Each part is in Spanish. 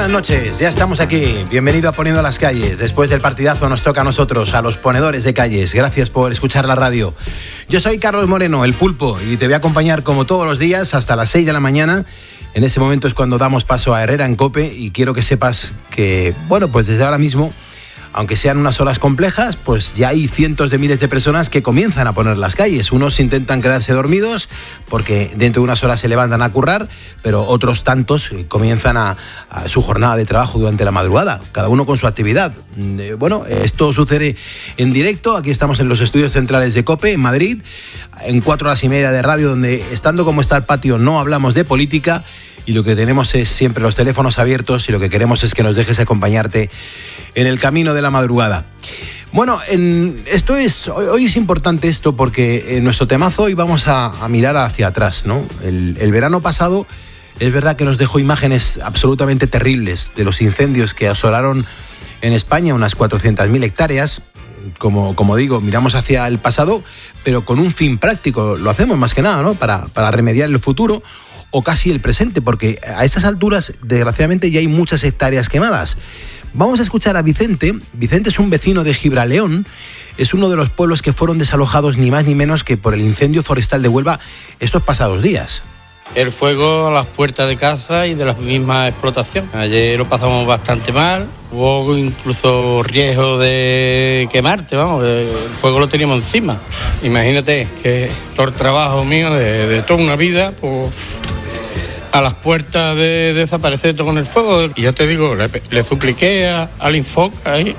buenas noches, ya estamos aquí. Bienvenido a Poniendo las Calles. Después del partidazo nos toca a nosotros, a los ponedores de calles. Gracias por escuchar la radio. Yo soy Carlos Moreno, el Pulpo, y te voy a acompañar como todos los días hasta las 6 de la mañana. En ese momento es cuando damos paso a Herrera en COPE y quiero que sepas que, bueno, pues desde ahora mismo, aunque sean unas horas complejas, pues ya hay cientos de miles de personas que comienzan a poner las calles. Unos intentan quedarse dormidos porque dentro de unas horas se levantan a currar, pero otros tantos comienzan a su jornada de trabajo durante la madrugada, cada uno con su actividad. Bueno, esto sucede en directo. Aquí estamos en los estudios centrales de COPE, en Madrid, en 4 horas y media de radio, donde, estando como está el patio, no hablamos de política. Y lo que tenemos es siempre los teléfonos abiertos y lo que queremos es que nos dejes acompañarte en el camino de la madrugada. Bueno, hoy es importante esto porque en nuestro temazo hoy vamos a mirar hacia atrás, ¿no? El verano pasado es verdad que nos dejó imágenes absolutamente terribles de los incendios que asolaron en España unas 400.000 hectáreas. Como digo, miramos hacia el pasado, pero con un fin práctico. Lo hacemos más que nada, ¿no? Para remediar el futuro o casi el presente, porque a estas alturas, desgraciadamente, ya hay muchas hectáreas quemadas. Vamos a escuchar a Vicente. Vicente es un vecino de Gibraleón, es uno de los pueblos que fueron desalojados ni más ni menos que por el incendio forestal de Huelva estos pasados días. El fuego a las puertas de casa y de la misma explotación. Ayer lo pasamos bastante mal, hubo incluso riesgo de quemarte, vamos, el fuego lo teníamos encima. Imagínate que todo el trabajo mío de toda una vida, pues a las puertas de desaparecer todo con el fuego. Y ya te digo, le supliqué al Infoc ahí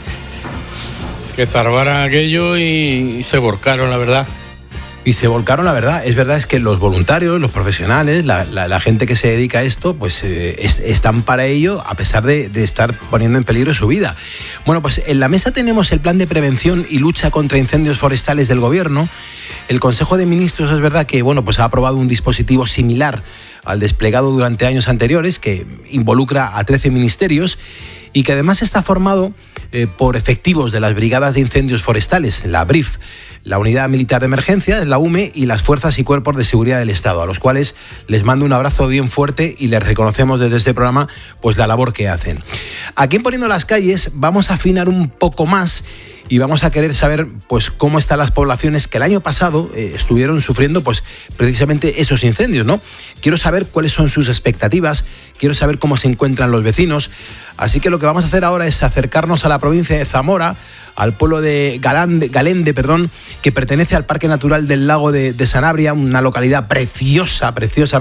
que salvaran aquello y se volcaron, la verdad. Y se volcaron, la verdad. Es verdad, es que los voluntarios, los profesionales, la gente que se dedica a esto, pues están para ello, a pesar de estar poniendo en peligro su vida. Bueno, pues en la mesa tenemos el plan de prevención y lucha contra incendios forestales del Gobierno. El Consejo de Ministros es verdad que, bueno, pues ha aprobado un dispositivo similar al desplegado durante años anteriores, que involucra a 13 ministerios y que además está formado por efectivos de las brigadas de incendios forestales, la BRIF, la Unidad Militar de Emergencias, la UME y las Fuerzas y Cuerpos de Seguridad del Estado, a los cuales les mando un abrazo bien fuerte y les reconocemos desde este programa pues la labor que hacen. Aquí en Poniendo las Calles vamos a afinar un poco más y vamos a querer saber pues cómo están las poblaciones que el año pasado estuvieron sufriendo pues precisamente esos incendios, ¿no? Quiero saber cuáles son sus expectativas, quiero saber cómo se encuentran los vecinos, así que lo que vamos a hacer ahora es acercarnos a la provincia de Zamora, al pueblo de Galende, que pertenece al Parque Natural del Lago de Sanabria, una localidad preciosa.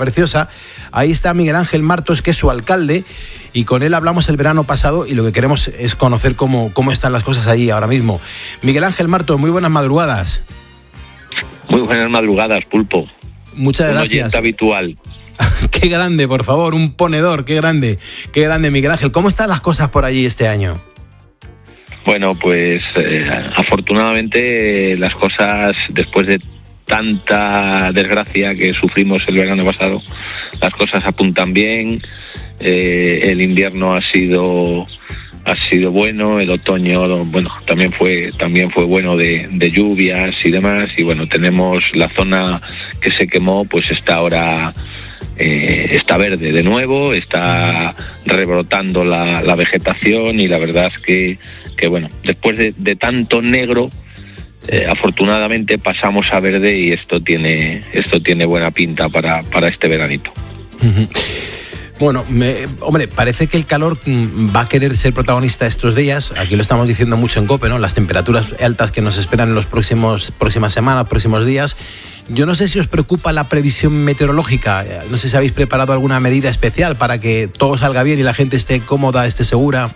Ahí está Miguel Ángel Martos, que es su alcalde, y con él hablamos el verano pasado y lo que queremos es conocer cómo están las cosas allí ahora mismo. Miguel Ángel Martos, muy buenas madrugadas. Muy buenas madrugadas, Pulpo. Muchas gracias. Un oyente habitual. Qué grande, por favor, un ponedor, qué grande, Miguel Ángel. ¿Cómo están las cosas por allí este año? Bueno, pues afortunadamente las cosas, después de tanta desgracia que sufrimos el verano pasado, las cosas apuntan bien. El invierno ha sido bueno, el otoño, bueno, también fue bueno de lluvias y demás, y bueno, tenemos la zona que se quemó, pues está ahora está verde de nuevo, está rebrotando la vegetación, y la verdad que bueno, después de tanto negro, afortunadamente pasamos a verde, y esto tiene buena pinta para este veranito. Uh-huh. Bueno, hombre, parece que el calor va a querer ser protagonista estos días. Aquí lo estamos diciendo mucho en COPE, ¿no? Las temperaturas altas que nos esperan en los próximas semanas, próximos días. Yo no sé si os preocupa la previsión meteorológica. No sé si habéis preparado alguna medida especial para que todo salga bien y la gente esté cómoda, esté segura.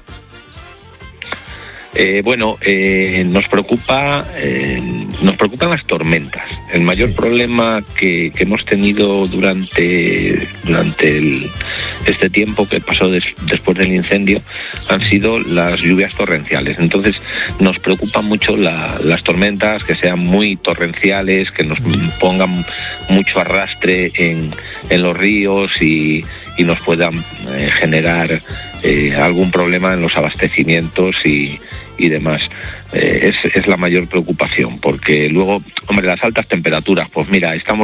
Nos preocupan las tormentas. El mayor problema que hemos tenido durante este tiempo que pasó después del incendio han sido las lluvias torrenciales. Entonces nos preocupan mucho las tormentas, que sean muy torrenciales, que nos pongan mucho arrastre en los ríos y nos puedan generar algún problema en los abastecimientos y demás. Es la mayor preocupación, porque luego, hombre, las altas temperaturas, pues mira, estamos